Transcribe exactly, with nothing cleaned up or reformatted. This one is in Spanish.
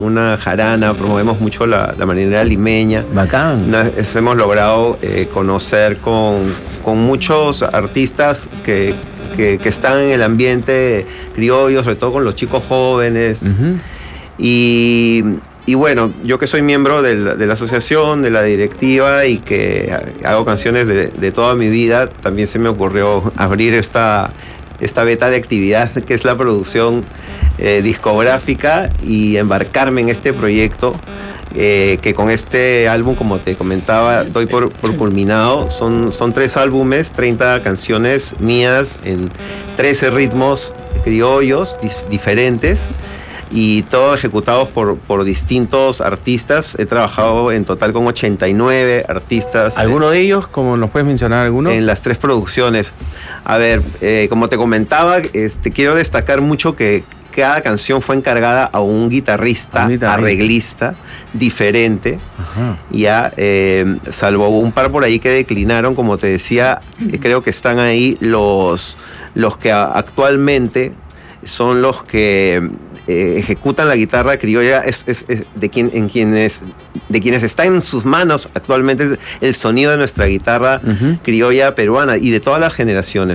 una jarana, promovemos mucho la, la marinera limeña. Bacán. Nos, hemos logrado eh, conocer con, con muchos artistas que, que, que están en el ambiente criollo, sobre todo con los chicos jóvenes. Uh-huh. Y... Y bueno, yo que soy miembro de la, de la asociación, de la directiva y que hago canciones de, de toda mi vida, también se me ocurrió abrir esta, esta beta de actividad que es la producción eh, discográfica y embarcarme en este proyecto eh, que con este álbum, como te comentaba, doy por, por culminado. Son, son tres álbumes, treinta canciones mías en trece ritmos criollos dis, diferentes. Y todos ejecutados por, por distintos artistas. He trabajado en total con ochenta y nueve artistas. ¿Alguno de ellos, como nos puedes mencionar algunos? En las tres producciones. A ver, eh, como te comentaba, este, quiero destacar mucho que cada canción fue encargada a un guitarrista, un guitarrista. arreglista, diferente. Ajá. Ya, eh, salvo un par por ahí que declinaron, como te decía, eh, creo que están ahí los, los que actualmente son los que eh, ejecutan la guitarra criolla, es, es, es de, quien, en quienes, de quienes está en sus manos actualmente el sonido de nuestra guitarra uh-huh. criolla peruana y de todas las generaciones.